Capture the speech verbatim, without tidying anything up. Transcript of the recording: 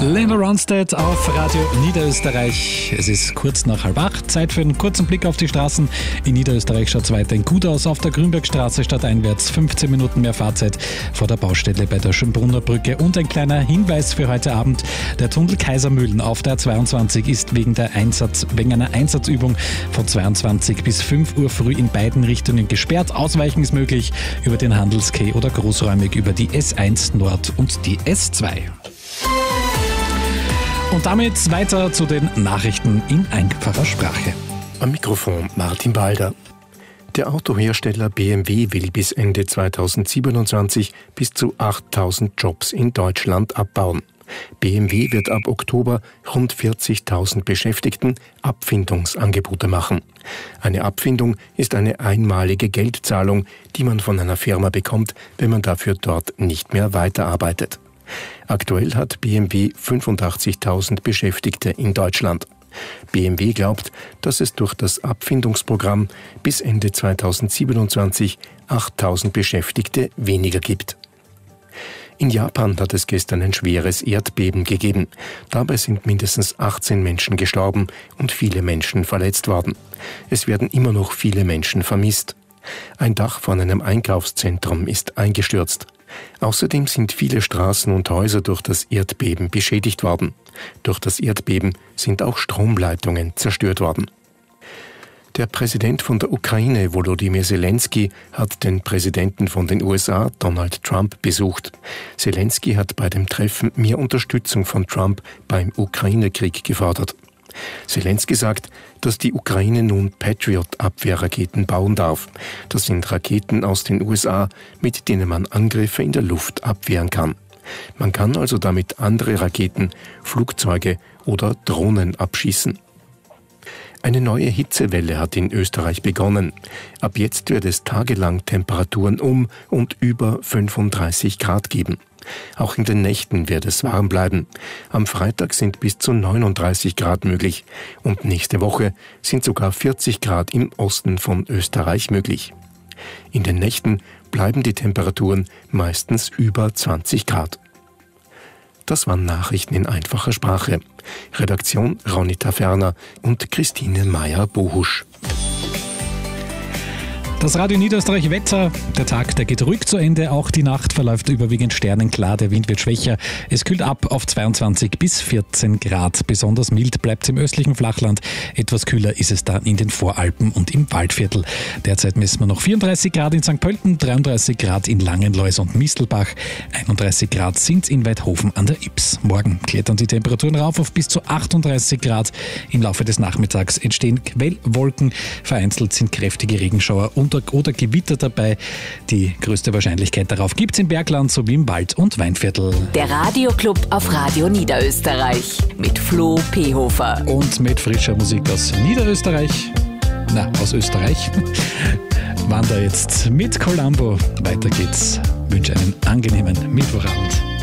Linda Ronstadt auf Radio Niederösterreich. Es ist kurz nach halb acht. Zeit für einen kurzen Blick auf die Straßen. In Niederösterreich schaut es weiterhin gut aus. Auf der Grünbergstraße stadteinwärts fünfzehn Minuten mehr Fahrzeit vor der Baustelle bei der Schönbrunner Brücke. Und ein kleiner Hinweis für heute Abend. Der Tunnel Kaisermühlen auf der A zweiundzwanzig ist wegen, der Einsatz, wegen einer Einsatzübung von zweiundzwanzig bis fünf Uhr früh in beiden Richtungen gesperrt. Ausweichen ist möglich über den Handelskeh oder großräumig über die S eins Nord und die S zwei. Und damit weiter zu den Nachrichten in einfacher Sprache. Am Mikrofon Martin Balder. Der Autohersteller B M W will bis Ende zweitausendsiebenundzwanzig bis zu achttausend Jobs in Deutschland abbauen. B M W wird ab Oktober rund vierzigtausend Beschäftigten Abfindungsangebote machen. Eine Abfindung ist eine einmalige Geldzahlung, die man von einer Firma bekommt, wenn man dafür dort nicht mehr weiterarbeitet. Aktuell hat B M W fünfundachtzigtausend Beschäftigte in Deutschland. B M W glaubt, dass es durch das Abfindungsprogramm bis Ende zweitausendsiebenundzwanzig achttausend Beschäftigte weniger gibt. In Japan hat es gestern ein schweres Erdbeben gegeben. Dabei sind mindestens achtzehn Menschen gestorben und viele Menschen verletzt worden. Es werden immer noch viele Menschen vermisst. Ein Dach von einem Einkaufszentrum ist eingestürzt. Außerdem sind viele Straßen und Häuser durch das Erdbeben beschädigt worden. Durch das Erdbeben sind auch Stromleitungen zerstört worden. Der Präsident von der Ukraine, Volodymyr Zelensky, hat den Präsidenten von den U S A, Donald Trump, besucht. Zelensky hat bei dem Treffen mehr Unterstützung von Trump beim Ukraine-Krieg gefordert. Zelensky sagt, dass die Ukraine nun Patriot-Abwehrraketen bauen darf. Das sind Raketen aus den U S A, mit denen man Angriffe in der Luft abwehren kann. Man kann also damit andere Raketen, Flugzeuge oder Drohnen abschießen. Eine neue Hitzewelle hat in Österreich begonnen. Ab jetzt wird es tagelang Temperaturen um und über fünfunddreißig Grad geben. Auch in den Nächten wird es warm bleiben. Am Freitag sind bis zu neununddreißig Grad möglich und nächste Woche sind sogar vierzig Grad im Osten von Österreich möglich. In den Nächten bleiben die Temperaturen meistens über zwanzig Grad. Das waren Nachrichten in einfacher Sprache. Redaktion Ronita Ferner und Christine Meyer-Bohusch. Das Radio Niederösterreich Wetter. Der Tag, der geht ruhig zu Ende. Auch die Nacht verläuft überwiegend sternenklar. Der Wind wird schwächer. Es kühlt ab auf zweiundzwanzig bis vierzehn Grad. Besonders mild bleibt es im östlichen Flachland. Etwas kühler ist es dann in den Voralpen und im Waldviertel. Derzeit messen wir noch vierunddreißig Grad in Sankt Pölten, dreiunddreißig Grad in Langenlois und Mistelbach. einunddreißig Grad sind in Weidhofen an der Ybbs. Morgen klettern die Temperaturen rauf auf bis zu achtunddreißig Grad. Im Laufe des Nachmittags entstehen Quellwolken. Vereinzelt sind kräftige Regenschauer und oder Gewitter dabei. Die größte Wahrscheinlichkeit darauf gibt es im Bergland sowie im Wald- und Weinviertel. Der Radioclub auf Radio Niederösterreich mit Flo Pehofer. Und mit frischer Musik aus Niederösterreich, na, aus Österreich, waren da jetzt mit Columbo. Weiter geht's. Ich wünsche einen angenehmen Mittwochabend.